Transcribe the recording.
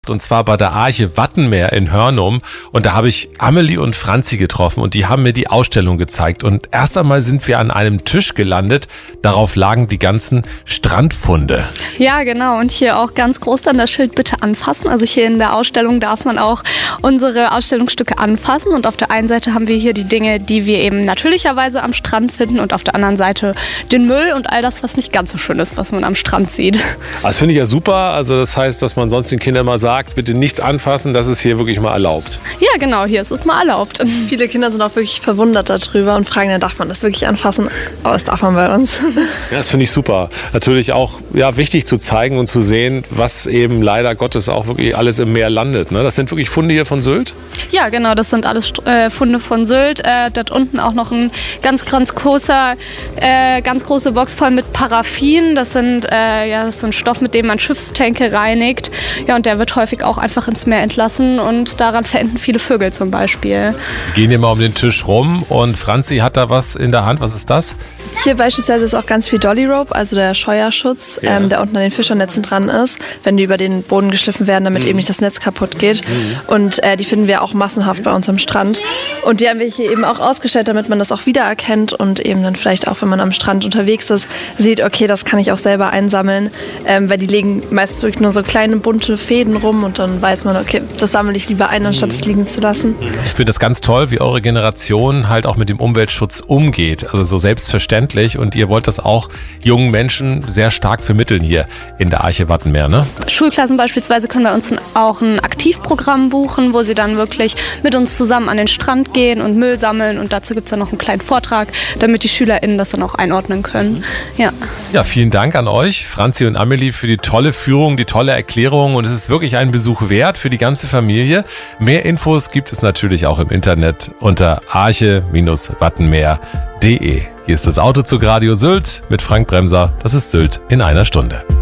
Und zwar bei der Arche Wattenmeer in Hörnum. Und da habe ich Amelie und Franzi getroffen und die haben mir die Ausstellung gezeigt. Und erst einmal sind wir an einem Tisch gelandet. Darauf lagen die ganzen Strandfunde. Ja, genau. Und hier auch ganz groß dann das Schild bitte anfassen. Also hier in der Ausstellung darf man auch unsere Ausstellungsstücke anfassen. Und auf der einen Seite haben wir hier die Dinge, die wir eben natürlicherweise am Strand finden. Und auf der anderen Seite den Müll und all das, was nicht ganz so schön ist, was man am Strand sieht. Das finde ich ja super. Also das heißt, dass man sonst den Kindern mal sagt, bitte nichts anfassen, das ist hier wirklich mal erlaubt. Ja, genau, hier ist es mal erlaubt. Viele Kinder sind auch wirklich verwundert darüber und fragen, darf man das wirklich anfassen? Aber das darf man bei uns. Ja, das finde ich super. Natürlich auch wichtig zu zeigen und zu sehen, was eben leider Gottes auch wirklich alles im Meer landet. Ne? Das sind wirklich Funde hier von Sylt? Ja, genau, das sind alles Funde von Sylt. Dort unten auch noch ein ganz große Box voll mit Paraffin. Das ist ein Stoff, mit dem man Schiffstänke reinigt. Ja, und der wird häufig auch einfach ins Meer entlassen und daran verenden viele Vögel zum Beispiel. Gehen wir mal um den Tisch rum und Franzi hat da was in der Hand. Was ist das? Hier beispielsweise ist auch ganz viel Dolly Rope, also der Scheuerschutz, der unten an den Fischernetzen dran ist, wenn die über den Boden geschliffen werden, damit eben nicht das Netz kaputt geht. Und die finden wir auch massenhaft bei uns am Strand. Und die haben wir hier eben auch ausgestellt, damit man das auch wiedererkennt und eben dann vielleicht auch, wenn man am Strand unterwegs ist, sieht, okay, das kann ich auch selber einsammeln, weil die legen meistens wirklich nur so kleine bunte Fäden rum und dann weiß man, okay, das sammle ich lieber ein, anstatt es liegen zu lassen. Ich finde das ganz toll, wie eure Generation halt auch mit dem Umweltschutz umgeht, also so selbstverständlich, und ihr wollt das auch jungen Menschen sehr stark vermitteln hier in der Arche Wattenmeer, ne? Schulklassen beispielsweise können bei uns auch ein Aktivprogramm buchen, wo sie dann wirklich mit uns zusammen an den Strand gehen und Müll sammeln und dazu gibt es dann noch einen kleinen Vortrag, damit die SchülerInnen das dann auch einordnen können. Ja, vielen Dank an euch, Franzi und Amelie, für die tolle Führung, die tolle Erklärung und es ist wirklich ein Besuch wert für die ganze Familie. Mehr Infos gibt es natürlich auch im Internet unter arche-wattenmeer.de. Hier ist das Autozug Radio Sylt mit Frank Bremser. Das ist Sylt in einer Stunde.